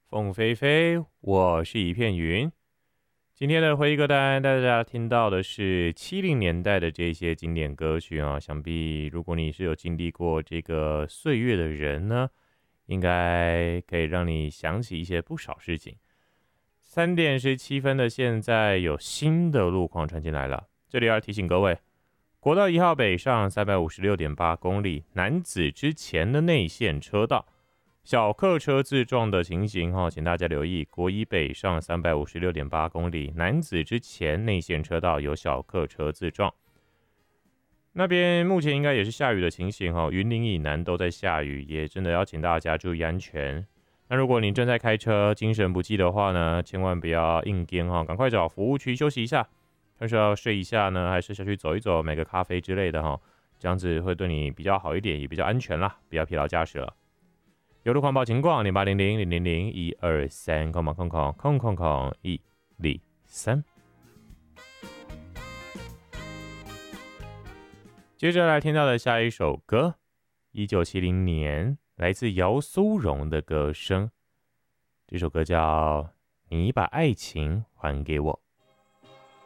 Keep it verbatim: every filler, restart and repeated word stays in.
凤飞飞，我是一片云。今天的回忆歌单，大家听到的是七零年代的这些经典歌曲啊。想必如果你是有经历过这个岁月的人呢，应该可以让你想起一些不少事情。三点十七分的现在有新的路况传进来了，这里要提醒各位，国道一号北上三百五十六点八公里，楠梓之前的内线车道。小客车自撞的情形哈，请大家留意。国一北上三百五十六点八公里，楠梓之前内线车道有小客车自撞。那边目前应该也是下雨的情形哈，云林以南都在下雨，也真的要请大家注意安全。那如果你正在开车，精神不济的话呢，千万不要硬颠哈，赶快找服务区休息一下。但是要睡一下呢，还是下去走一走，买个咖啡之类的哈，这样子会对你比较好一点，也比较安全啦，不要疲劳驾驶了。有路况报情况：零八零零零零零一二三空空空空空空一零三。接着来听到的下一首歌，一九七零年来自姚苏蓉的歌声，这首歌叫《你把爱情还给我》。